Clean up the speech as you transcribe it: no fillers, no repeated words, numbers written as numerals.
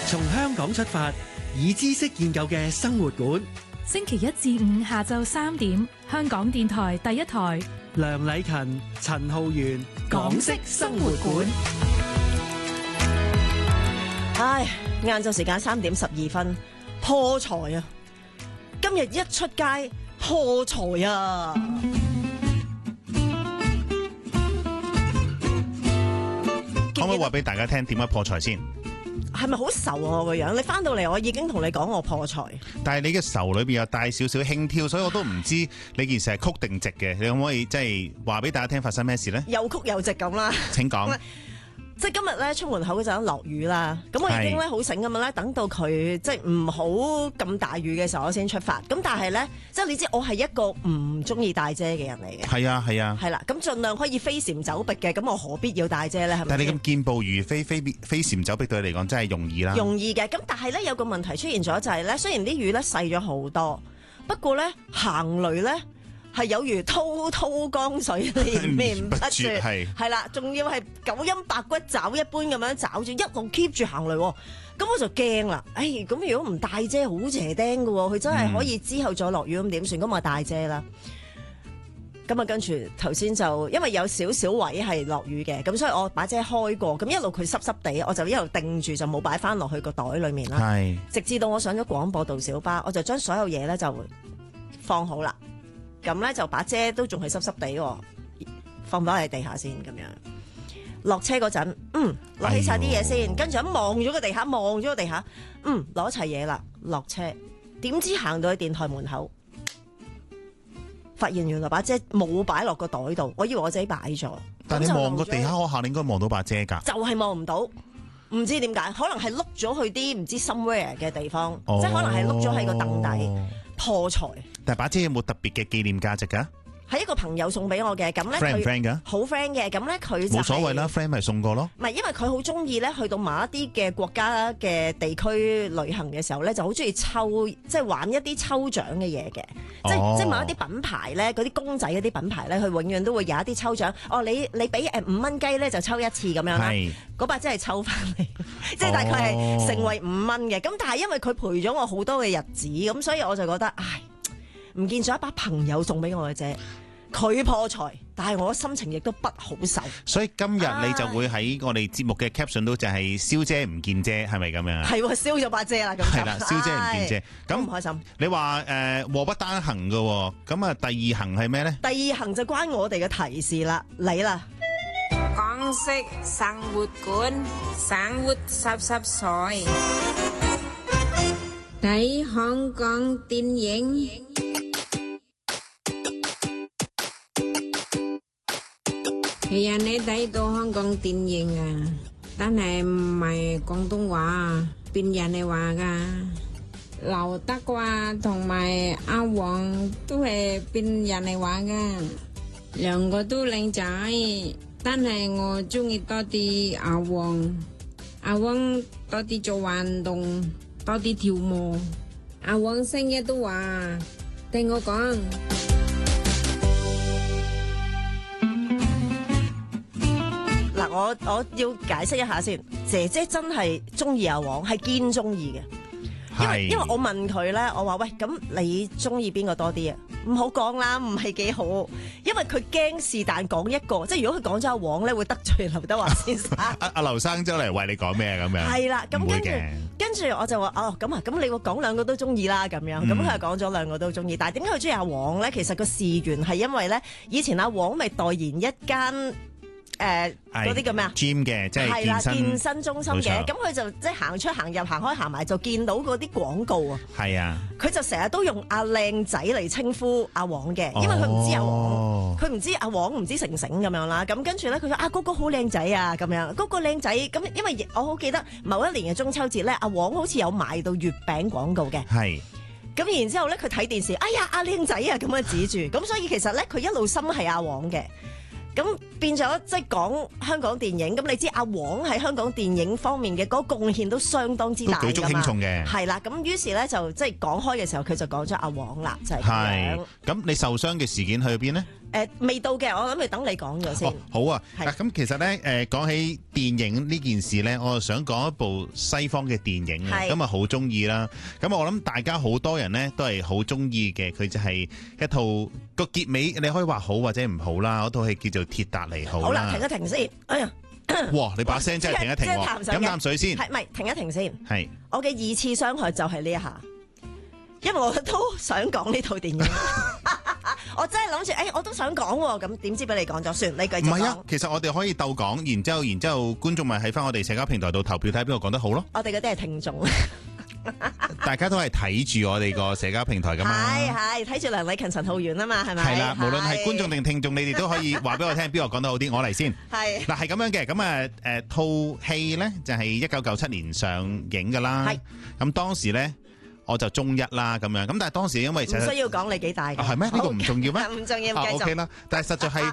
從香港出發，以知識建構嘅生活館。 星期一至五下晝3點，香港電台第一台。 梁禮勤、陳浩源，港式生活館。 唉，晏晝時間3點12分，破財啊！今日一出街破財啊！ 可唔可以話俾大家聽點解破財先？ 係咪好愁啊我個樣？你翻到嚟我已經同你講我破財， 但係你嘅愁裏邊有帶少少輕佻，所以我都唔知你件事係曲定直嘅。你可唔可以即係話俾大家聽發生咩事呢？ 又曲又直咁啦。 請講。 即係今日咧出門口嗰陣落雨啦，咁我已經咧好醒咁樣咧，等到佢即係唔好咁大雨嘅時候，我先出發。咁但係咧，即係你知我係一個唔中意帶遮嘅人嚟嘅。 係啊係啊。 係啦，咁盡量可以飛檐走壁嘅，咁我何必要帶遮咧？係咪？ 但係你咁健步如飛，飛檐走壁對你嚟講真係容易啦。 容易嘅，咁但係咧有個問題出現咗就係咧，雖然啲雨咧細咗好多，不過咧行雷咧。係有如滔滔江水連綿不絕，係啦，仲要係九陰白骨爪一般咁樣爪住，一路 keep 住行雷，咁我就驚啦。咁如果唔帶遮好邪釘㗎喎，佢真係可以之後再落雨咁點算？咁我帶遮啦。咁啊，跟住頭先就因為有少少位係落雨嘅，咁所以我把遮開過，咁一路佢濕濕地，我就一路定住就冇擺翻落去個袋裏面啦。係，直至到我上咗廣播道小巴，我就將所有嘢咧就放好啦。咁咧就把遮都仲係濕濕地，放翻喺地下先咁樣。落車嗰陣，攞起晒啲嘢先，跟住一望咗個地下，攞齊嘢啦，落車。點知行到去電台門口，發現原來把遮冇擺落個袋度，我以為我自己擺咗。 但係你望個地下嗰下，你應該望到把遮㗎。 就係望唔到，唔知點解，可能係碌咗去啲唔知 somewhere 嘅地方，即係可能係碌咗喺個凳底。破財， 但係把遮有冇特別嘅紀念價值㗎？ 係一個朋友送俾我嘅，咁咧 friend 㗎， 好 friend 嘅，咁咧佢就冇所謂啦 ，friend 咪送過咯。 唔係，因為佢好中意咧，去到某一啲嘅國家嘅地區旅行嘅時候咧，就好中意抽，即係玩一啲抽獎嘅嘢嘅，即係某一啲品牌咧，嗰啲公仔嗰啲品牌咧，佢永遠都會有一啲抽獎。你俾5蚊雞咧就抽一次咁樣啦，嗰把真係抽翻嚟，即係大概係成為5蚊嘅。咁但係因為佢陪咗我好多嘅日子，咁所以我就覺得，唉，唔見咗一把朋友送俾我嘅啫。佢破財，但係我心情亦都不好受。所以今日你就會喺我哋節目嘅 caption 都就係燒遮唔見遮，係咪咁樣？ 係喎，燒咗把遮啦，咁係啦，燒遮唔見遮，咁唔開心。 你話禍不單行㗎，咁啊第二行係咩咧？第二行就關我哋嘅提示啦，你啦。 港式生活館，生活濕碎，睇香港電影。係啊，你睇到香港電影啊，但係唔係廣東話，變人哋話噶。劉德華同埋阿黃都係變人哋話噶，兩個都靚仔，但係我中意多啲阿黃。阿黃多啲做運動，多啲跳舞。阿黃成日都話，聽我講。 我要解釋一下先，姐姐真係中意阿黃，係堅中意嘅。因為我問佢咧，我話喂，咁你中意邊個多啲啊？唔好講啦，唔係幾好，因為佢驚是但講一個，即係如果佢講咗阿黃咧，會得罪劉德華先生。 阿劉生周嚟為你講咩咁樣？係啦，咁跟住我就話咁你會講兩個都中意啦，咁樣，咁佢就講咗兩個都中意。但係點解佢中意阿黃咧？其實個事緣係因為咧，以前阿黃咪代言一間。嗰啲叫咩啊 ？gym 嘅，即係健身中心嘅，咁佢就即係行出行入行開行埋就見到嗰啲廣告啊。係啊，佢就成日都用阿靚仔嚟稱呼阿黃嘅，因為佢唔知阿黃，佢唔知阿黃唔知成成咁樣啦。咁跟住咧，佢話嗰個好靚仔啊，咁樣嗰個靚仔咁，因為我好記得某一年嘅中秋節咧，阿黃好似有買到月餅廣告嘅。係。咁然之後咧，佢睇電視，哎呀阿靚仔啊咁樣指住，咁所以其實咧佢一路心係阿黃嘅。咁變咗即係講香港電影，咁你知阿黃喺香港電影方面嘅嗰個貢獻都相當之大㗎嘛，都舉足輕重嘅。係啦，咁於是咧就即係講開嘅時候，佢就講咗阿黃啦，就係咁樣。 咁你受傷嘅事件去邊呢？ 未到嘅，我諗要等你講咗先。 好啊， 係咁其實咧，講起電影呢件事咧，我就想講一部西方嘅電影啊， 係咁啊好中意啦。咁我諗大家好多人咧都係好中意嘅，佢就係一套個結尾，你可以話好或者唔好啦。嗰套戲叫做《鐵達尼號》 好啦，停一停先。哎呀， 哇！你把聲真係停一停即係喎， 啖水嘅飲啖水先。 係咪停一停先？ 係我嘅二次傷害就係呢一下，因為我都想講呢套電影。我真係諗住，我都想講喎，咁點知俾你講咗，算你繼續講。 唔係啊，其實我哋可以鬥講，然之後觀眾咪喺翻我哋社交平台度投票睇下邊個講得好咯。 我哋嗰啲係聽眾， 大家都係睇住我哋個社交平台噶嘛。 係睇住梁禮勤、陳浩源啊嘛，係咪？ 係啦，無論係觀眾定聽眾，你哋都可以話俾我聽邊個講得好啲，我嚟先。 係嗱，係咁樣嘅，咁啊套戲咧就係1997年上映噶啦。 係咁當時咧我就中一啦咁樣，咁但係當時因為唔需要講你幾大嘅。 係咩？呢個唔重要咩？ 唔重要，繼續。 OK 啦，但係實在係